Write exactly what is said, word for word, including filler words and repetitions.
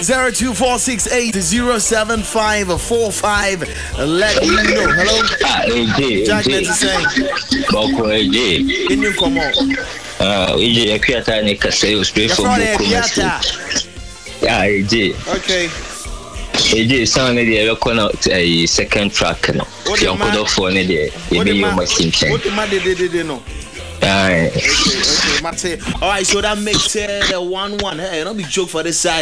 zero two four six eight zero seven five four five. Let me know. Hello? Ah, A J. Jack, let's say. Boko A J. Can you come on? Ah, A J, Akiata ne kase straight from Boko Mesi. Ah, A J. Okay. A J, sound ne dey record out a second track no. Ti onkodo for ne dey. E be your machine chain. What the man did they no? Ah. Okay, okay, Mate. All right, so that makes it a one one. Hey, don't be joke for this side.